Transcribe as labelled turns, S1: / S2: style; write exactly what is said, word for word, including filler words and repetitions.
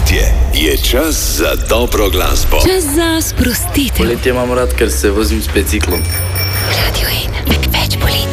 S1: poletje. Je čas za dobro glasbo.
S2: Čas za sprostitev.
S3: Poletje imam rad, ker se vozim s biciklom.
S2: Radio ena, več poletje.